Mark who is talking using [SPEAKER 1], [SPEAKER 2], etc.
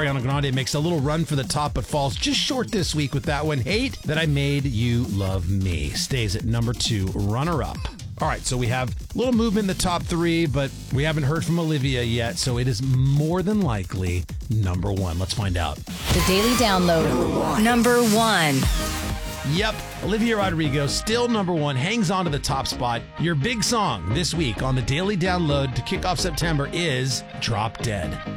[SPEAKER 1] Ariana Grande makes a little run for the top, but falls just short this week with that one. Hate That I Made You Love Me stays at number 2, runner-up. All right, so we have a little movement in the top 3, but we haven't heard from Olivia yet, so it is more than likely number 1. Let's find out.
[SPEAKER 2] The Daily Download. Number 1.
[SPEAKER 1] Yep, Olivia Rodrigo, still number 1, hangs on to the top spot. Your big song this week on the Daily Download to kick off September is Drop Dead.